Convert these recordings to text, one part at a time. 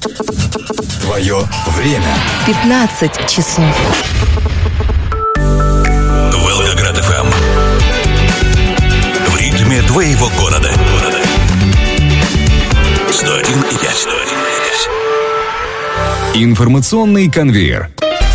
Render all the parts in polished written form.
Твое время. 15 часов. Волгоград ФМ. В ритме твоего города. 101,5. Информационный конвейер.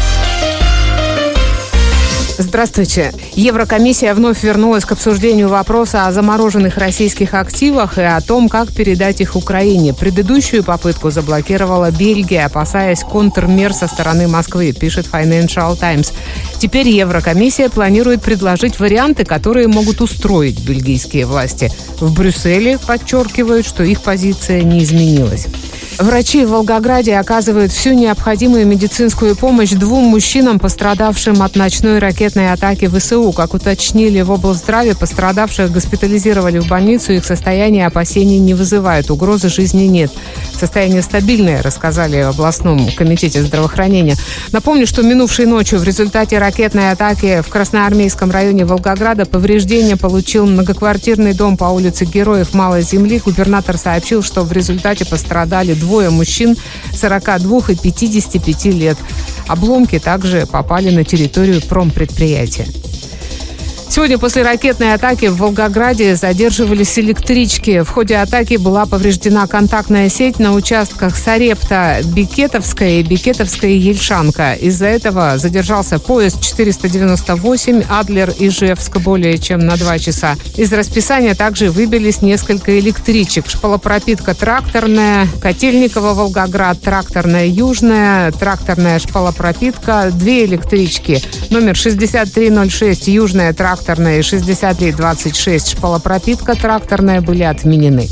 Здравствуйте. Еврокомиссия вновь вернулась к обсуждению вопроса о замороженных российских активах и о том, как передать их Украине. Предыдущую попытку заблокировала Бельгия, опасаясь контрмер со стороны Москвы, пишет Financial Times. Теперь Еврокомиссия планирует предложить варианты, которые могут устроить бельгийские власти. В Брюсселе подчеркивают, что их позиция не изменилась. Врачи в Волгограде оказывают всю необходимую медицинскую помощь двум мужчинам, пострадавшим от ночной ракетной атаки ВСУ. Как уточнили в облздраве, пострадавших госпитализировали в больницу, их состояние опасений не вызывает, угрозы жизни нет. Состояние стабильное, рассказали в областном комитете здравоохранения. Напомню, что минувшей ночью в результате ракетной атаки в Красноармейском районе Волгограда повреждения получил многоквартирный дом по улице Героев Малой Земли. Губернатор сообщил, что в результате пострадали двое мужчин 42 и 55 лет. Обломки также попали на территорию промпредприятия. Сегодня после ракетной атаки в Волгограде задерживались электрички. В ходе атаки была повреждена контактная сеть на участках Сарепта-Бекетовская и Бекетовская-Ельшанка. Из-за этого задержался поезд 498 Адлер-Ижевск более чем на 2 часа. Из расписания также выбились несколько электричек. Шпалопропитка тракторная, Котельниково-Волгоград, тракторная Южная, тракторная шпалопропитка, 2 электрички. Номер 6306 Южная тракторная и 6326 шпалопропитка тракторная были отменены.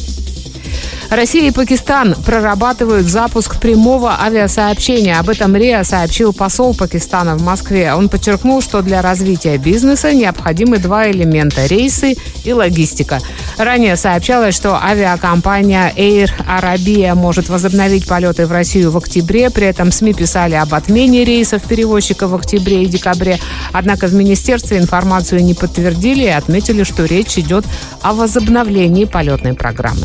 Россия и Пакистан прорабатывают запуск прямого авиасообщения. Об этом РИА сообщил посол Пакистана в Москве. Он подчеркнул, что для развития бизнеса необходимы 2 элемента – рейсы и логистика. Ранее сообщалось, что авиакомпания Air Arabia может возобновить полеты в Россию в октябре. При этом СМИ писали об отмене рейсов перевозчиков в октябре и декабре. Однако в министерстве информацию не подтвердили и отметили, что речь идет о возобновлении полетной программы.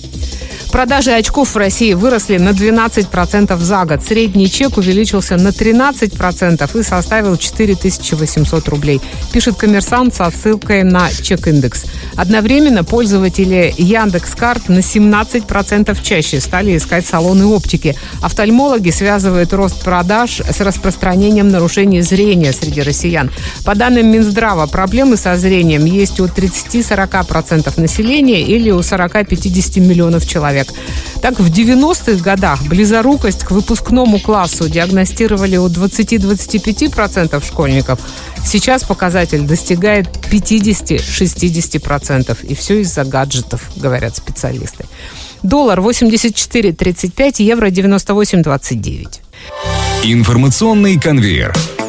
Продажи очков в России выросли на 12% за год. Средний чек увеличился на 13% и составил 4800 рублей, пишет «Коммерсант» со ссылкой на чек-индекс. Одновременно пользователи Яндекс.Карт на 17% чаще стали искать салоны оптики. Офтальмологи связывают рост продаж с распространением нарушений зрения среди россиян. По данным Минздрава, проблемы со зрением есть у 30-40% населения или у 40-50 миллионов человек. Так, в 90-х годах близорукость к выпускному классу диагностировали у 20-25% школьников. Сейчас показатель достигает 50-60%. И все из-за гаджетов, говорят специалисты. Доллар 84.35, евро 98.29. Информационный конвейер.